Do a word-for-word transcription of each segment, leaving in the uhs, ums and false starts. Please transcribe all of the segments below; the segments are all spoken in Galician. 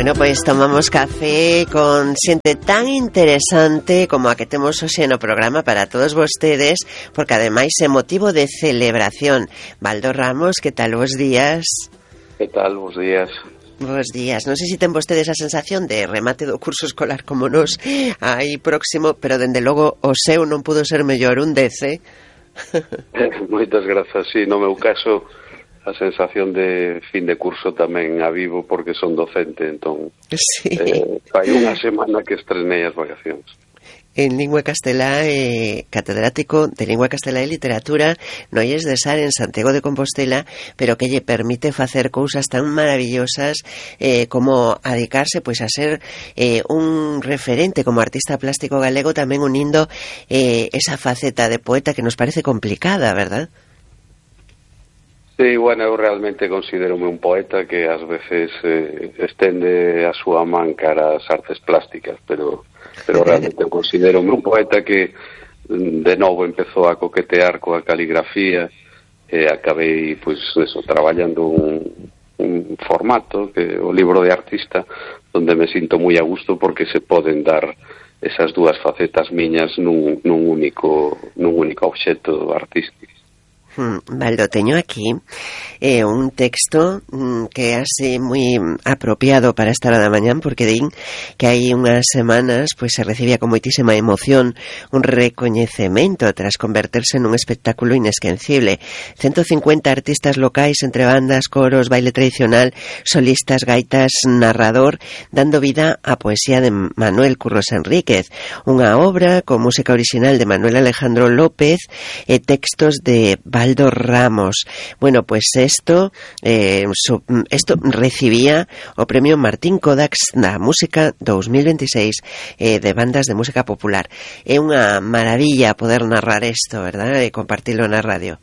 Bueno, pois tomamos café con xente tan interesante como a que temos hoxe no programa para todos vostedes, porque ademais é motivo de celebración. Baldo Ramos, que tal, bos días? Que tal, bos días? Bos días. Non sei se ten vostedes a sensación de remate do curso escolar como nos aí próximo, pero dende logo o seu non pudo ser mellor, un dez, eh? Moitas grazas, sí, no meu caso a sensación de fin de curso tamén a vivo porque son docente, entón sí. eh, hai unha semana que estrenei as vacacións. En lingua castelá, eh, catedrático de lingua castelá e literatura no I E S de Sar en Santiago de Compostela, pero que lle permite facer cousas tan maravillosas eh, como adicarse pois a ser eh, un referente como artista plástico galego, tamén unindo eh, esa faceta de poeta que nos parece complicada, verdad? Sí, bueno, eu realmente considero-me un poeta que ás veces eh, estende a súa man cara ás artes plásticas, pero pero realmente eu considero-me un poeta que de novo empezou a coquetear coa caligrafía e acabei, pois, eso, traballando un, un formato, que o libro de artista, onde me sinto moi a gusto porque se poden dar esas dúas facetas miñas nun, nun único nun único obxecto artístico. Baldo, teño aquí eh, un texto mm, que é así moi apropiado para esta hora da mañán, porque din que hai unhas semanas pois se recibía con moitísima emoción un recoñecemento tras converterse nun espectáculo inesquecible. ciento cincuenta artistas locais entre bandas, coros, baile tradicional, solistas, gaitas, narrador, dando vida á poesía de Manuel Curros Enríquez, unha obra con música original de Manuel Alejandro López e textos de Baldo Ramos. Bueno, pues esto eh, so, esto recibía o premio Martín Kodax da música dos mil veintiséis eh, de bandas de música popular. É unha maravilla poder narrar isto, verdad? E compartilo na radio.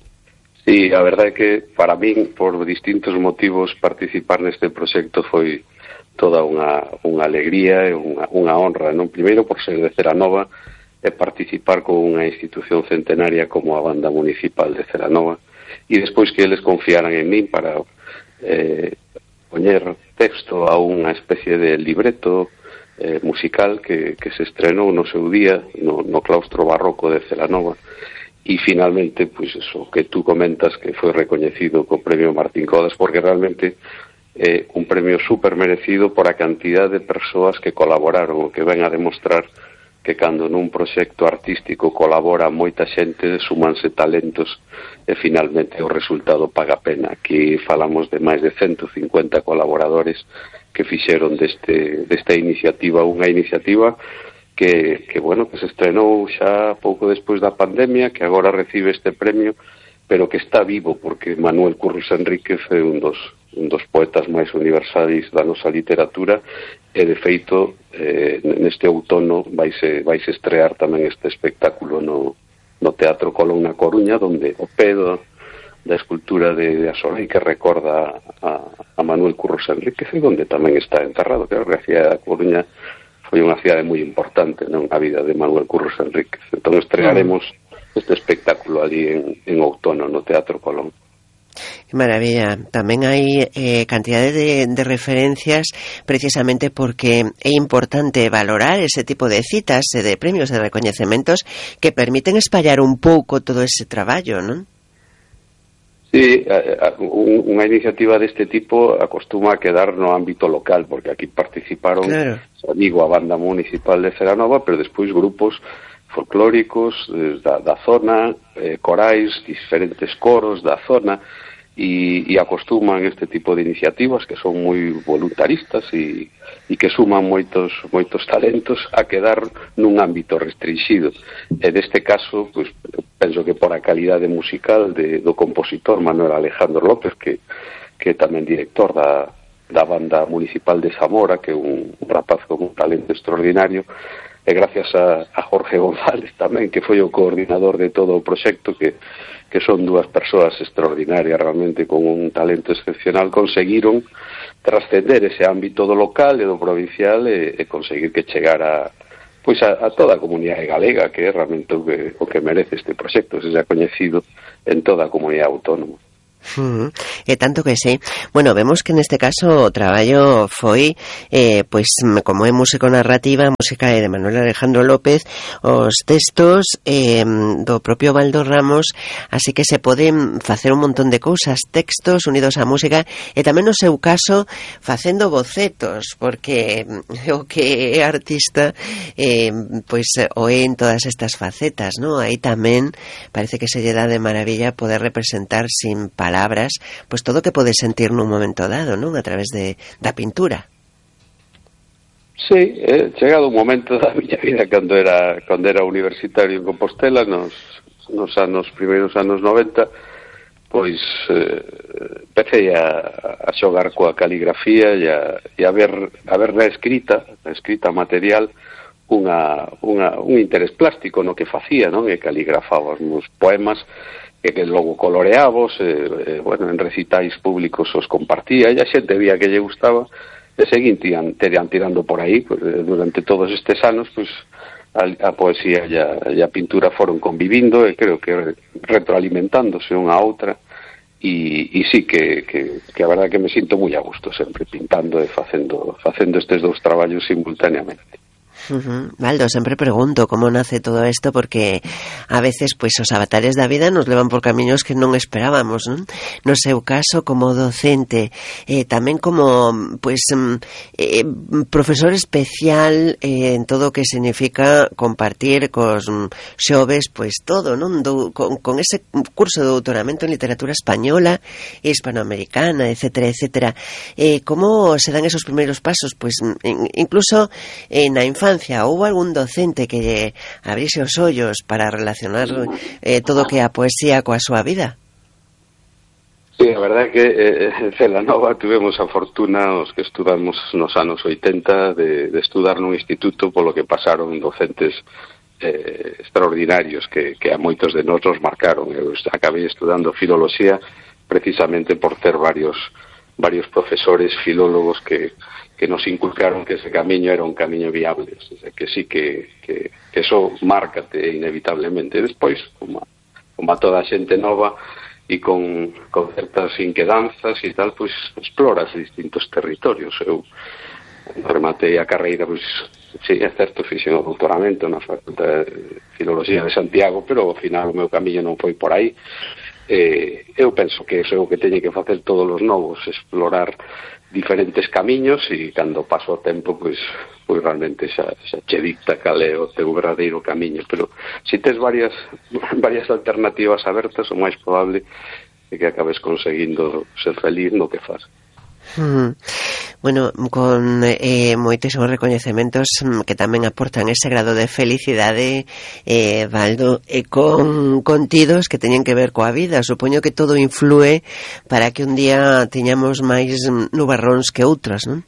Sí, a verdade é que para min, por distintos motivos, participar neste proxecto foi toda unha, unha alegría e unha, unha honra, non? Primeiro por ser de Celanova e participar con unha institución centenaria como a Banda Municipal de Celanova, e despois que eles confiaran en min para eh, poñer texto a unha especie de libreto eh, musical que, que se estrenou no seu día no, no claustro barroco de Celanova, e finalmente, pois eso que tú comentas, que foi recoñecido co premio Martín Kodax, porque realmente é eh, un premio super merecido por a cantidad de persoas que colaboraron, o que ven a demostrar que cando nun proxecto artístico colabora moita xente, sumanse talentos e finalmente o resultado paga pena. Aquí falamos de máis de ciento cincuenta colaboradores que fixeron deste, desta iniciativa unha iniciativa que, que, bueno, que se estrenou xa pouco despois da pandemia, que agora recibe este premio, pero que está vivo, porque Manuel Curros Enríquez é un dos, un dos poetas máis universais da nosa literatura, e de feito eh, neste outono vaise, vaise estrear tamén este espectáculo no, no Teatro Colón na Coruña, donde o pedo da escultura de, de Asolei que recorda a, a Manuel Curros Enríquez, e onde tamén está enterrado. Creo que a cidade da Coruña foi unha cidade moi importante, non, a vida de Manuel Curros Enríquez. Entón estrearemos este espectáculo ali en, en outono no Teatro Colón. Maravilla. Tamén hai eh, cantidade de, de referencias precisamente porque é importante valorar ese tipo de citas e de premios e de recoñecementos que permiten espallar un pouco todo ese traballo, non? Sí, a, a, un, unha iniciativa deste tipo acostuma a quedar no ámbito local, porque aquí participaron, claro, digo, a Banda Municipal de Celanova, pero despois grupos folclóricos da, da zona, eh, corais, diferentes coros da zona, e, e acostuman este tipo de iniciativas que son moi voluntaristas e, e que suman moitos moitos talentos a quedar nun ámbito restringido. E neste caso, pues, penso que por a calidade musical de, do compositor Manuel Alejandro López, que, que é tamén director da, da Banda Municipal de Zamora, que é un, un rapaz con un talento extraordinario, e gracias a, a Jorge González tamén, que foi o coordinador de todo o proxecto, que, que son dúas persoas extraordinarias realmente con un talento excepcional, conseguiron trascender ese ámbito do local e do provincial e, e conseguir que chegara pois a, a toda a comunidade galega, que é realmente o que, o que merece este proxecto, se xa coñecido en toda a comunidade autónoma. Uh-huh. E tanto que sí. Bueno, vemos que neste caso o traballo foi eh, pois como é músico narrativa, a música é de Manuel Alejandro López, os textos eh, do propio Baldo Ramos, así que se poden facer un montón de cousas, textos unidos á música e tamén no seu caso facendo bocetos, porque o que é artista eh, pois o é en todas estas facetas, ¿no? Aí tamén parece que se lle dá de maravilla poder representar sin palabras palabras, pois todo o que podes sentir nun momento dado, non? A través de, da pintura. Sí, eh, chegado un momento da miña vida cando era cando era universitario en Compostela, nos, nos anos primeiros anos noventa, pois eh, empecé a, a xogar coa caligrafía e a, e a ver a ver na escrita, na escrita material, unha, unha, un interés plástico no que facía, non? E caligrafaba os meus poemas, e que logo coloreavos, eh, eh, bueno, en recitais públicos os compartía, e a xente vía que lle gustaba, e seguín tiran, tiran, tirando por aí, pues, durante todos estes anos, pues, a, a poesía e a, e a pintura foron convivindo, e creo que retroalimentándose unha a outra, e, e sí que, que, que a verdade que me sinto moi a gusto sempre pintando e facendo, facendo estes dous traballos simultáneamente. Uh-huh. Baldo, sempre pregunto como nace todo isto, porque a veces pois os avatares da vida nos levan por camiños que non esperábamos, non? No seu caso como docente, eh, tamén como pois eh, profesor especial eh, en todo o que significa compartir cos xoves pois todo, non? Do, con, con ese curso de doutoramento en literatura española, hispanoamericana, etcétera, etcétera. Eh, como se dan esos primeiros pasos? Pois incluso eh, na infancia houbo algún docente que lle abrise os ollos para relacionar eh, todo o que a poesía coa súa vida? Sí, a verdade é que eh, en Celanova tuvemos a fortuna, os que estudamos nos anos oitenta, de, de estudar nun instituto polo que pasaron docentes eh, extraordinarios que, que a moitos de nós nos marcaron. Eu acabei estudando filoloxía precisamente por ter varios varios profesores filólogos que que nos inculcaron que ese camiño era un camiño viable, o sea, que sí que, que, que eso márcate inevitablemente. Despois, como a, como a toda a xente nova e con, con certas inquedanzas e tal, pois exploras distintos territorios. Eu rematei a carreira, pois, sí, é certo, fixen o doutoramento na Facultade de Filoloxía de Santiago, pero ao final o meu camiño non foi por aí. Eh, eu penso que eso é o que teñen que facer todos os novos, explorar diferentes camiños, e cando paso o tempo pois, pois realmente xa, xa che dicta cal é o teu verdadeiro camiño, pero se tes varias varias alternativas abertas, o máis probable é que acabes conseguindo ser feliz no que faz. Mm. Bueno, con eh, moitísimos recoñecementos que tamén aportan ese grado de felicidade, eh, Baldo, e con contidos que teñen que ver coa vida. Supoño que todo influe para que un día teñamos máis nubarróns que outras, non?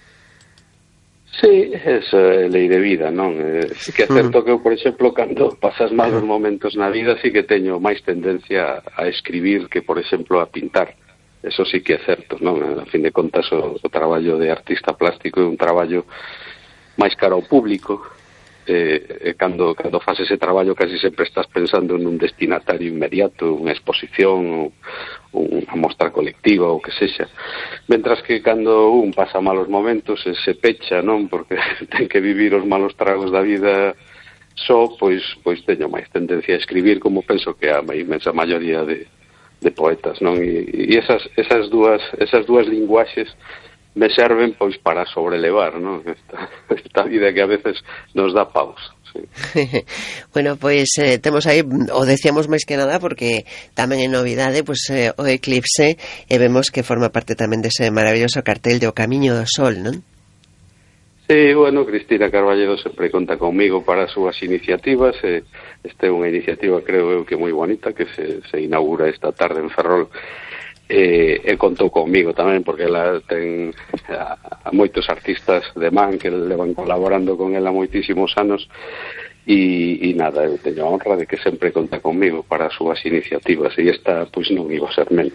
Sí, esa é lei de vida, non? Eh, sí que é certo que eu, por exemplo, cando pasas malos momentos na vida, sí que teño máis tendencia a escribir que, por exemplo, a pintar. Eso sí que é certo, non? A fin de contas, o, o traballo de artista plástico é un traballo máis caro ao público, e, e cando, cando faz ese traballo casi sempre estás pensando nun destinatario inmediato, unha exposición, unha mostra colectiva, ou que sexa. Mentras que cando un pasa malos momentos e se pecha, non? Porque ten que vivir os malos tragos da vida só, pois, pois teño máis tendencia a escribir, como penso que a inmensa maioría de de poetas, non? E, e esas, esas dúas esas dúas linguaxes me serven pois para sobrelevar, non? Esta, esta vida que a veces nos dá paus. Sí. Bueno, pois eh, temos aí, o decíamos máis que nada porque tamén é novidade, pois eh, o eclipse, e vemos que forma parte tamén dese maravilloso cartel de O Camiño do Sol, non? Sí, bueno, Cristina Carballedo sempre conta conmigo para as súas iniciativas. Eh, esta é unha iniciativa, creo eu, que moi bonita, que se, se inaugura esta tarde en Ferrol. Eh, e contou conmigo tamén, porque ela ten a, a moitos artistas de man que levan colaborando con ela moitísimos anos. E, e nada, eu teño a honra de que sempre conta conmigo para as súas iniciativas, e esta, pois, non iba a ser menos.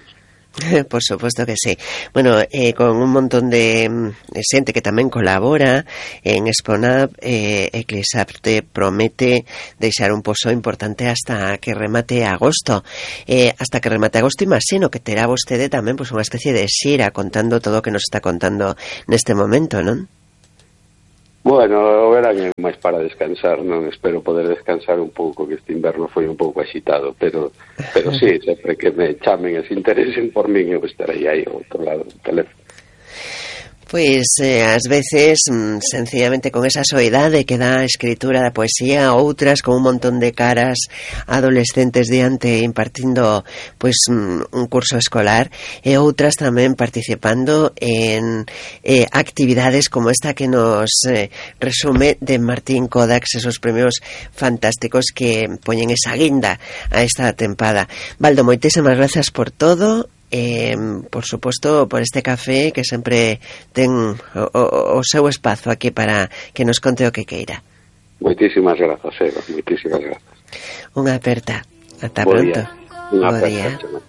Por supuesto que sí. Bueno, eh, con un montón de eh, xente que tamén colabora en Exponab, eh, Eclisap te promete deixar un pozo importante hasta que remate agosto. Eh, hasta que remate agosto, imagino que terá vostede tamén pues, unha especie de xira contando todo o que nos está contando neste momento, non? Bueno, o verán é máis para descansar, non espero poder descansar un pouco, que este inverno foi un pouco agitado, pero pero sí, sempre que me chamen e se interesen por min, eu estarei aí ao outro lado do teléfono. Pois eh, ás veces mm, sencillamente con esa soidade que dá a escritura da poesía, outras con un montón de caras adolescentes diante impartindo pois mm, un curso escolar, e outras tamén participando en eh, actividades como esta que nos eh, resume de Martín Kodax, esos premios fantásticos que poñen esa guinda a esta tempada. Baldo, moitísimas gracias por todo. Eh, por suposto, por este café que sempre ten o, o, o seu espazo aquí para que nos conte o que queira. Moitísimas grazas, Eva, moitísimas grazas. Unha aperta. Ata Bo pronto. Unha Bo aperta, día. chama.